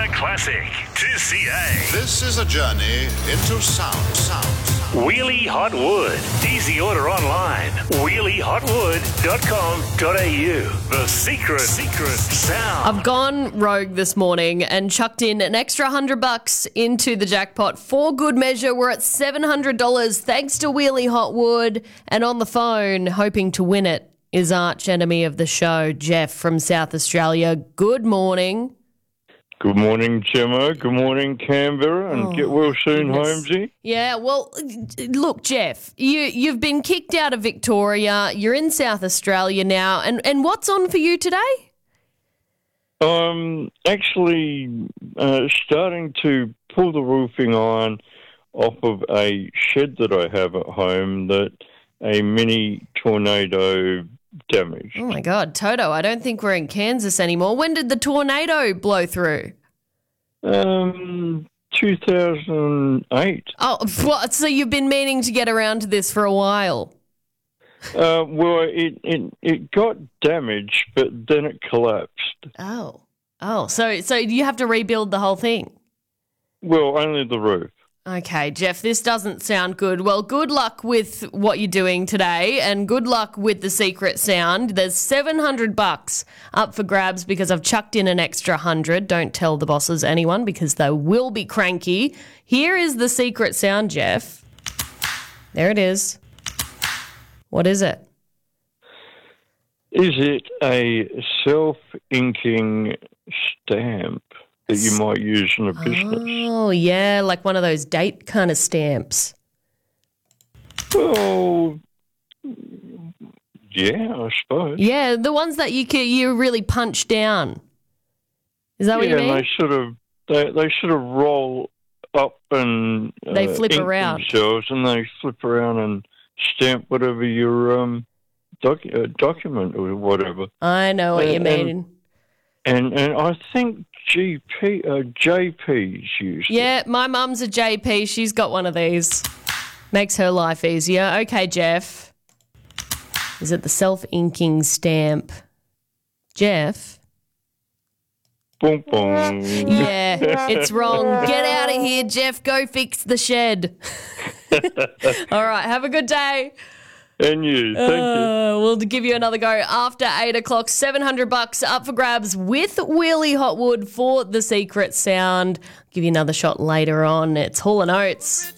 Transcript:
Classic to CA. This is a journey into sound. Wheelie Hot Wood. Easy order online. wheeliehotwood.com.au. The secret sound. I've gone rogue this morning and chucked in an extra $100 into the jackpot for good measure. We're at $700 thanks to Wheelie Hot Wood. And on the phone, hoping to win it, is arch enemy of the show, Jeff from South Australia. Good morning. Good morning, Gemma. Good morning, Canberra, and get well soon, Holmesy. Yeah, well, look, Jeff, you've been kicked out of Victoria. You're in South Australia now, and what's on for you today? Actually starting to pull the roofing iron off of a shed that I have at home that a mini tornado damaged. Oh, my God, Toto, I don't think we're in Kansas anymore. When did the tornado blow through? 2008. Oh, what? So you've been meaning to get around to this for a while? Well, it got damaged, but then it collapsed. Oh, so you have to rebuild the whole thing? Well, only the roof. Okay, Jeff, this doesn't sound good. Well, good luck with what you're doing today and good luck with the secret sound. There's $700 up for grabs because I've chucked in an extra 100. Don't tell the bosses, anyone, because they will be cranky. Here is the secret sound, Jeff. There it is. What is it? Is it a self-inking stamp that you might use in a business? Oh, yeah, like one of those date kind of stamps. Well, yeah, I suppose. Yeah, the ones that you really punch down. Is that what you mean? Yeah, they sort of roll up and they flip ink around themselves, and they flip around and stamp whatever your document or whatever. I know what you mean. And I think JP's used Yeah, it. my mum's a JP. She's got one of these. Makes her life easier. Okay, Jeff. Is it the self-inking stamp? Jeff? Boom, boom. Yeah, it's wrong. Get out of here, Jeff. Go fix the shed. All right, have a good day. And you, thank you. We'll give you another go after 8 o'clock. $700 up for grabs with Wheelie Hot Wood for the secret sound. Give you another shot later on. It's Hall & Oates.